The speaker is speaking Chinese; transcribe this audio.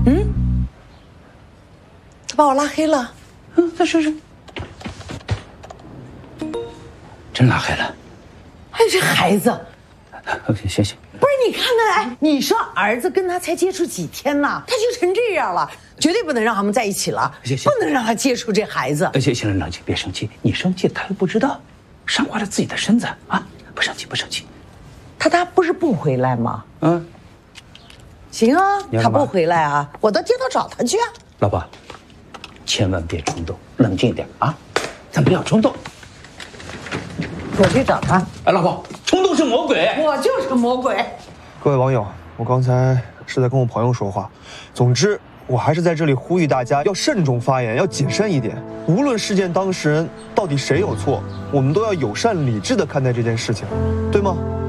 他把我拉黑了。 再试试。真拉黑了。 哎，这孩子， 行行。 不是你看看，哎，你说儿子跟他才接触几天呢，他就成这样了，绝对不能让他们在一起了，不能让他接触这孩子。 行了，冷静，别生气。你生气，他又不知道，伤坏了自己的身子啊！不生气，不生气。 他不是不回来吗？行啊，他不回来啊，我到街头找他去啊。 老婆，千万别冲动，冷静点啊，咱不要冲动。 我去找他。 哎，老婆，冲动是魔鬼。 我就是魔鬼。 各位网友，我刚才是在跟我朋友说话。总之，我还是在这里呼吁大家要慎重发言，要谨慎一点。无论事件当事人到底谁有错，我们都要友善理智地看待这件事情，对吗？